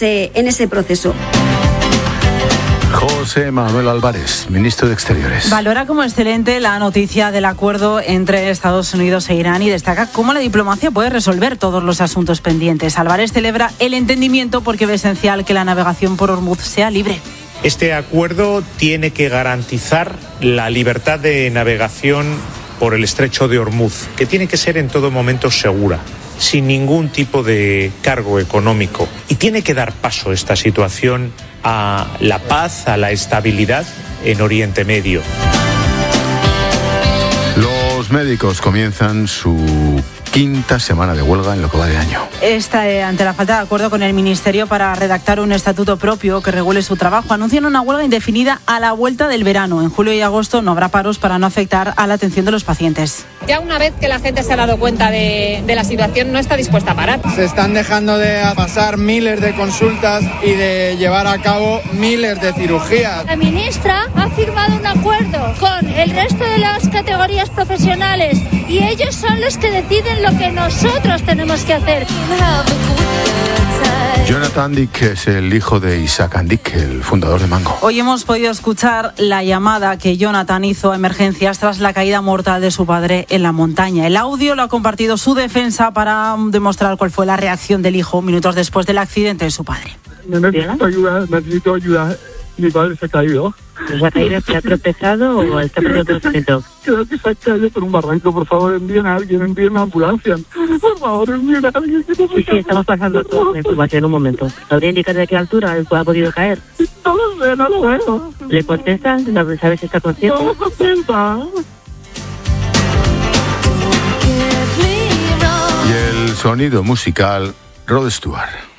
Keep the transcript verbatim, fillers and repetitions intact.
ese, en ese proceso. José Manuel Álvarez, ministro de Exteriores. Valora como excelente la noticia del acuerdo entre Estados Unidos e Irán y destaca cómo la diplomacia puede resolver todos los asuntos pendientes. Álvarez celebra el entendimiento porque ve esencial que la navegación por Ormuz sea libre. Este acuerdo tiene que garantizar la libertad de navegación por el estrecho de Ormuz, que tiene que ser en todo momento segura, sin ningún tipo de cargo económico. Y tiene que dar paso esta situación a la paz, a la estabilidad en Oriente Medio. Los médicos comienzan su quinta semana de huelga en lo que va de año. Esta, eh, ante la falta de acuerdo con el Ministerio para redactar un estatuto propio que regule su trabajo, anuncian una huelga indefinida a la vuelta del verano. En julio y agosto no habrá paros para no afectar a la atención de los pacientes. Ya una vez que la gente se ha dado cuenta de, de la situación, no está dispuesta a parar. Se están dejando de pasar miles de consultas y de llevar a cabo miles de cirugías. La ministra ha firmado un acuerdo con el resto de las categorías profesionales y ellos son los que deciden lo que nosotros tenemos que hacer. Jonathan Dick es el hijo de Isaac Dick, el fundador de Mango. Hoy hemos podido escuchar la llamada que Jonathan hizo a emergencias tras la caída mortal de su padre en la montaña. El audio lo ha compartido su defensa para demostrar cuál fue la reacción del hijo minutos después del accidente de su padre. Necesito ayuda, necesito ayuda. Mi padre se ha caído. ¿Se ha caído? ¿Se ha tropezado o está perdiendo conocimiento? Creo que se ha caído por un barranco. Por favor, envíen a alguien, envíen a ambulancia. Por favor, envíen a alguien. Que no sí, sí, estamos pasando toda la información en un momento. ¿Sabría indicar de qué altura él ha podido caer? No lo sé, no lo veo. ¿Le contestan? ¿Sabes si está consciente? No lo contesta. Y el sonido musical, Rod Stewart.